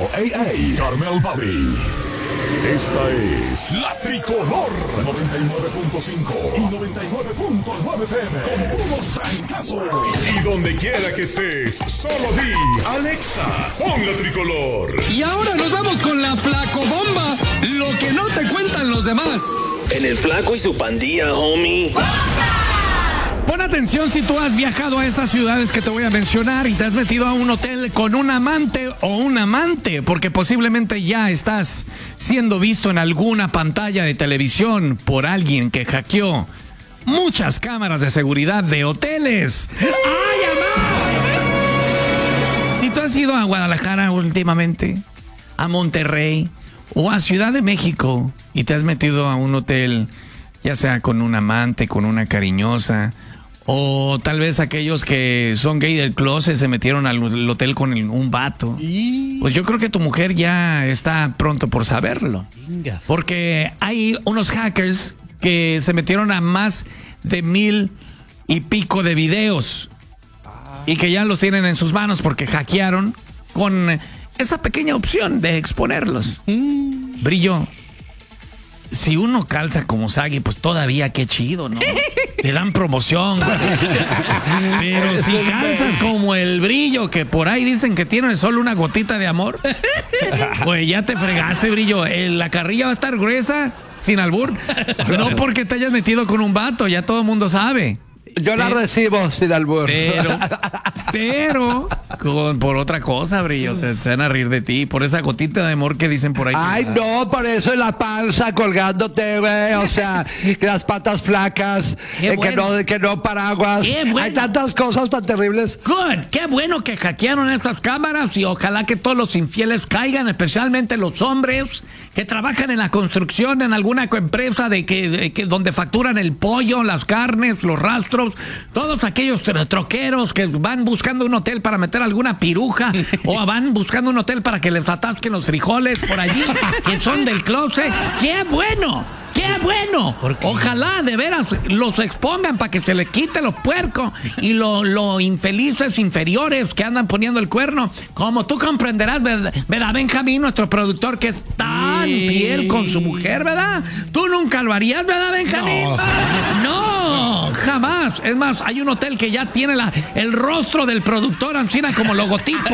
a.k.a. Carmel Bobby. Esta es La Tricolor 99.5 y 99.9 FM. Con puros trancazos. Y donde quiera que estés, solo di Alexa, pon La Tricolor. Y ahora nos vamos con la Flacobomba. Lo que no te cuentan los demás. En el Flaco y su pandilla, homie. Pon atención si tú has viajado a estas ciudades que te voy a mencionar y te has metido a un hotel con un amante o un amante, porque posiblemente ya estás siendo visto en alguna pantalla de televisión por alguien que hackeó muchas cámaras de seguridad de hoteles. ¡Ay, amá! Si tú has ido a Guadalajara últimamente, a Monterrey o a Ciudad de México y te has metido a un hotel, ya sea con un amante, con una cariñosa, o tal vez aquellos que son gay del closet se metieron al hotel con un vato. Pues yo creo que tu mujer ya está pronto por saberlo. Porque hay unos hackers que se metieron a más de 1,000 y pico de videos. Y que ya los tienen en sus manos porque hackearon con esa pequeña opción de exponerlos. Brillo. Si uno calza como Sagui, pues todavía qué chido, ¿no? Le dan promoción. Pero si calzas como el Brillo, que por ahí dicen que tiene solo una gotita de amor, pues ya te fregaste, Brillo. La carrilla va a estar gruesa, sin albur. No porque te hayas metido con un vato, ya todo el mundo sabe. Yo la recibo sin albur. Pero por otra cosa, Brillo, te van a reír de ti. Por esa gotita de amor que dicen por ahí. Ay, no, por eso en la panza colgándote, güey. O sea, que las patas flacas, bueno. que no paraguas. Bueno. Hay tantas cosas tan terribles. Good, qué bueno que hackearon estas cámaras y ojalá que todos los infieles caigan, especialmente los hombres que trabajan en la construcción, en alguna empresa donde facturan el pollo, las carnes, los rastros. Todos aquellos troqueros que van buscando un hotel para meter alguna piruja o van buscando un hotel para que les atasquen los frijoles por allí, que son del closet. ¡Qué bueno! ¡Qué bueno! Ojalá de veras los expongan para que se les quite lo puerco y lo infelices inferiores que andan poniendo el cuerno. Como tú comprenderás, ¿verdad, Benjamín, nuestro productor, que es tan fiel con su mujer, ¿verdad? Tú nunca lo harías, ¿verdad, Benjamín? No, jamás. Es más, hay un hotel que ya tiene el rostro del productor Ancina como logotipo.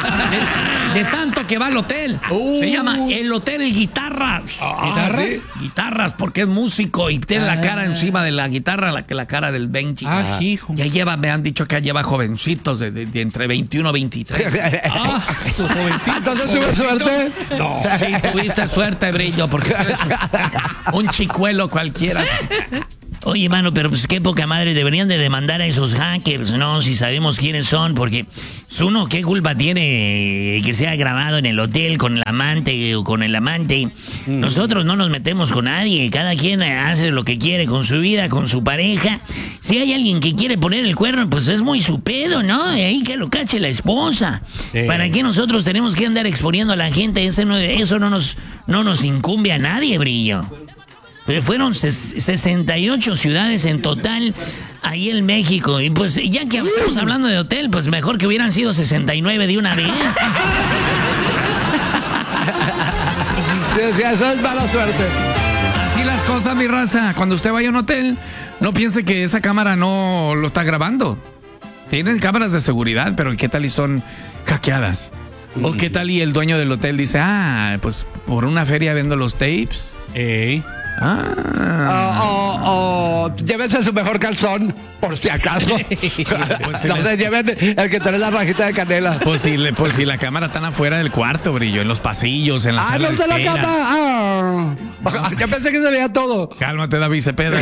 De tanto que va al hotel. Se llama el Hotel Guitarras. ¿Guitarras? ¿Sí? Guitarras, porque es músico y tiene la cara encima de la guitarra, la cara del Benji. Hijo. Ya me han dicho que lleva jovencitos de entre 21 y 23. ¿Entonces tuve suerte? No. Sí, tuviste suerte, Brillo, porque eres un chicuelo cualquiera. Oye, mano, pero pues qué poca madre, deberían de demandar a esos hackers, ¿no? Si sabemos quiénes son, porque uno, ¿qué culpa tiene que sea grabado en el hotel con el amante o con el amante? Nosotros no nos metemos con nadie, cada quien hace lo que quiere con su vida, con su pareja. Si hay alguien que quiere poner el cuerno, pues es muy su pedo, ¿no? Ahí que lo cache la esposa. ¿Para qué nosotros tenemos que andar exponiendo a la gente? Eso no nos incumbe a nadie, Brillo. Fueron 68 ciudades en total ahí en México. Y pues ya que estamos hablando de hotel, pues mejor que hubieran sido 69 de una vez. Sí, eso es mala suerte. Así las cosas, mi raza. Cuando usted vaya a un hotel, no piense que esa cámara no lo está grabando. Tienen cámaras de seguridad, pero ¿qué tal y son hackeadas? ¿O qué tal y el dueño del hotel dice, pues por una feria vendo los tapes? Llévense su mejor calzón, por si acaso. No se lleven el que tiene la rajita de canela. Pues si la cámara está afuera del cuarto, Brillo, en los pasillos, en la sala de espera. La cama. Yo pensé que se veía todo. Cálmate, David Cepeda.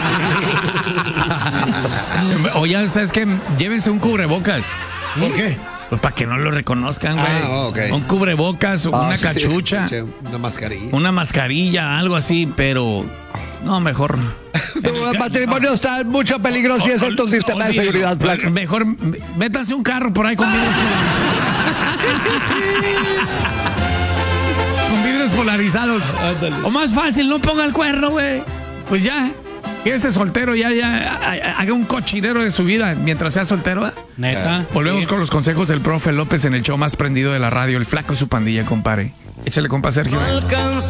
Oye, ¿sabes qué? Llévense un cubrebocas. ¿Por qué? Pues para que no lo reconozcan, güey. Okay. Un cubrebocas, una cachucha. Sí, una mascarilla. Una mascarilla, algo así, pero... No, mejor... Tu matrimonio está en mucho peligro si es tu sistema de seguridad, Flaco. Mejor métanse un carro por ahí conmigo. Con vidrios polarizados. O más fácil, no ponga el cuerno, güey. Pues ya... Ese soltero ya haga un cochinero de su vida mientras sea soltero, ¿eh? ¿Neta? Volvemos con los consejos del profe López en el show más prendido de la radio, El Flaco y su pandilla, compadre. Échale, compa Sergio.